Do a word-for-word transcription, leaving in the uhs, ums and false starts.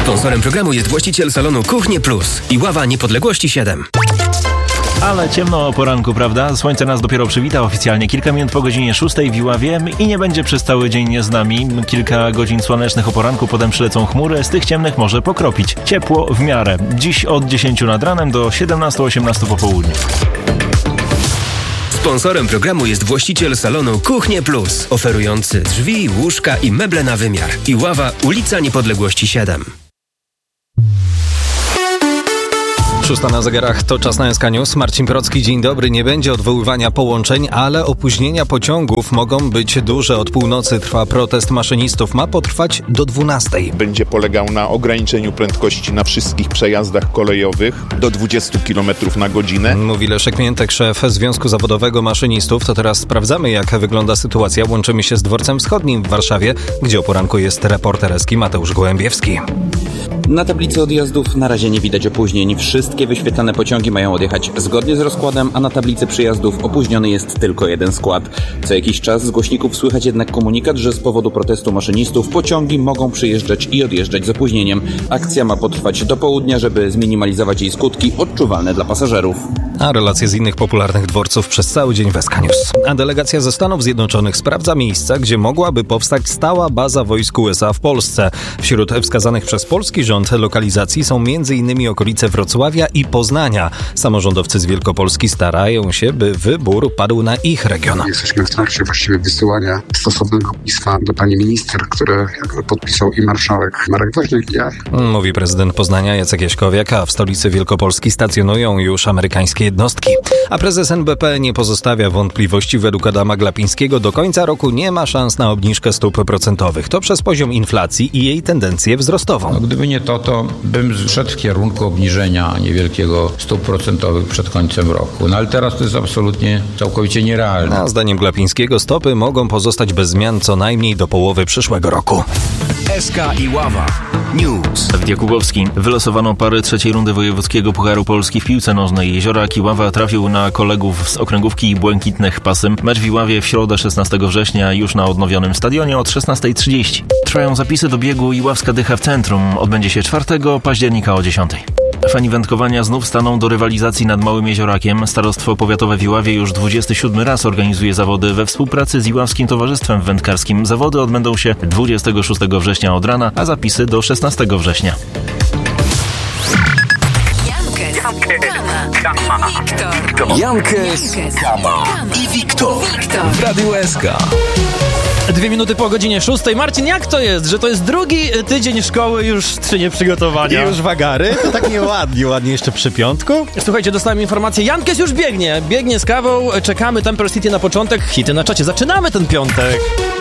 Sponsorem programu jest właściciel salonu Kuchnie Plus i Ława Niepodległości siedem. Ale ciemno o poranku, prawda? Słońce nas dopiero przywita oficjalnie kilka minut po godzinie szóstej w Iławie i nie będzie przez cały dzień z nami. Kilka godzin słonecznych o poranku, potem przylecą chmury, z tych ciemnych może pokropić. Ciepło w miarę. Dziś od dziesięciu nad ranem do siedemnastu osiemnastu po południu. Sponsorem programu jest właściciel salonu Kuchnie Plus, oferujący drzwi, łóżka i meble na wymiar. Iława, ulica Niepodległości siedem. Szósta na zegarach, to czas na S K News. Marcin Procki, dzień dobry. Nie będzie odwoływania połączeń, ale opóźnienia pociągów mogą być duże. Od północy trwa protest maszynistów. Ma potrwać do dwunastej. Będzie polegał na ograniczeniu prędkości na wszystkich przejazdach kolejowych do dwudziestu kilometrów na godzinę. Mówi Leszek Miętek, szef Związku Zawodowego Maszynistów. To teraz sprawdzamy, jak wygląda sytuacja. Łączymy się z Dworcem Wschodnim w Warszawie, gdzie o poranku jest reporter S K Mateusz Gołębiewski. Na tablicy odjazdów na razie nie widać opóźnień. Wszystkie wyświetlane pociągi mają odjechać zgodnie z rozkładem, a na tablicy przyjazdów opóźniony jest tylko jeden skład. Co jakiś czas z głośników słychać jednak komunikat, że z powodu protestu maszynistów pociągi mogą przyjeżdżać i odjeżdżać z opóźnieniem. Akcja ma potrwać do południa, żeby zminimalizować jej skutki odczuwalne dla pasażerów. A relacje z innych popularnych dworców przez cały dzień w S K News. A delegacja ze Stanów Zjednoczonych sprawdza miejsca, gdzie mogłaby powstać stała baza wojsk U S A w Polsce. Wśród wskazanych przez polski rząd lokalizacji są m.in. okolice Wrocławia i Poznania. Samorządowcy z Wielkopolski starają się, by wybór padł na ich region. Jesteśmy w trakcie właściwie wysyłania stosownego pisma do pani minister, które podpisał i marszałek Marek Woźniak i ja. Mówi prezydent Poznania Jacek Jaśkowiak, a w stolicy Wielkopolski stacjonują już amerykańskie jednostki. A prezes N B P nie pozostawia wątpliwości. Według Adama Glapińskiego do końca roku nie ma szans na obniżkę stóp procentowych. To przez poziom inflacji i jej tendencję wzrostową. No, gdyby nie to, to bym szedł w kierunku obniżenia niewielkiego stóp procentowych przed końcem roku. No ale teraz to jest absolutnie całkowicie nierealne. A zdaniem Glapińskiego stopy mogą pozostać bez zmian co najmniej do połowy przyszłego roku. S K Iława News. Dawid Jakubowski. Wylosowano parę trzeciej rundy wojewódzkiego Pucharu Polski w piłce nożnej. Jeziorak Iława trafił na kolegów z okręgówki i Błękitnych Pasym. Mecz w Iławie w środę szesnastego września już na odnowionym stadionie od szesnastej trzydzieści. Trwają zapisy do biegu Iławska Dycha w centrum. Odbędzie się czwartego października o dziesiątej. Fani wędkowania znów staną do rywalizacji nad Małym Jeziorakiem. Starostwo Powiatowe w Iławie już dwudziesty siódmy raz organizuje zawody we współpracy z Iławskim Towarzystwem Wędkarskim. Zawody odbędą się dwudziestego szóstego września od rana, a zapisy do szesnastego września. Jankes, Kama i Wiktor w Radiu S K. Dwie minuty po godzinie szóstej. Marcin, jak to jest, że to jest drugi tydzień szkoły, już trzy nieprzygotowania? I już wagary? To tak nieładnie, ładnie jeszcze przy piątku. Słuchajcie, dostałem informację, Jankes już biegnie, biegnie z kawą, czekamy Temper City na początek, hity na czacie, zaczynamy ten piątek.